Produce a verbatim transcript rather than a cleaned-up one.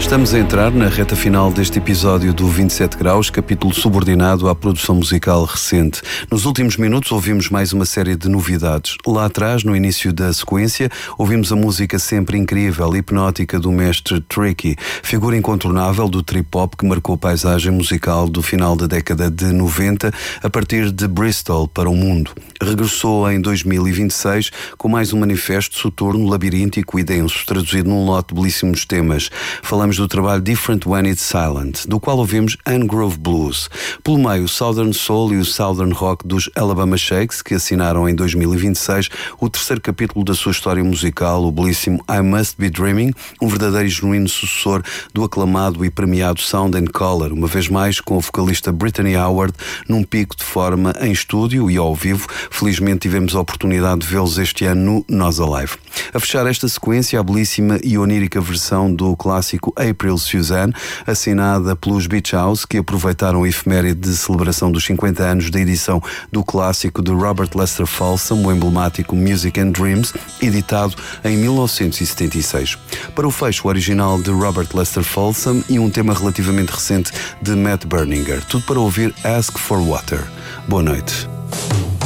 Estamos a entrar na reta final deste episódio do vinte e sete graus, capítulo subordinado à produção musical recente. Nos últimos minutos ouvimos mais uma série de novidades. Lá atrás, no início da sequência, ouvimos a música sempre incrível e hipnótica do mestre Tricky, figura incontornável do trip-hop que marcou a paisagem musical do final da década de noventa, a partir de Bristol para o mundo. Regressou em dois mil e vinte e seis com mais um manifesto soturno, labiríntico e denso, traduzido num lote de belíssimos temas. Falamos do trabalho Different When It's Silent, do qual ouvimos Ungrove Blues. Pelo meio, o Southern Soul e o Southern Rock dos Alabama Shakes, que assinaram em dois mil e vinte e seis o terceiro capítulo da sua história musical, o belíssimo I Must Be Dreaming, um verdadeiro e genuíno sucessor do aclamado e premiado Sound and Color, uma vez mais com a vocalista Brittany Howard num pico de forma em estúdio e ao vivo. Felizmente tivemos a oportunidade de vê-los este ano no Nós Alive. A fechar esta sequência, a belíssima e onírica versão do clássico April Suzanne, assinada pelos Beach House, que aproveitaram a efeméride de celebração dos cinquenta anos da edição do clássico de Robert Lester Folsom, o emblemático Music and Dreams, editado em mil novecentos e setenta e seis. Para o fecho, o original de Robert Lester Folsom e um tema relativamente recente de Matt Berninger. Tudo para ouvir Ask for Water. Boa noite.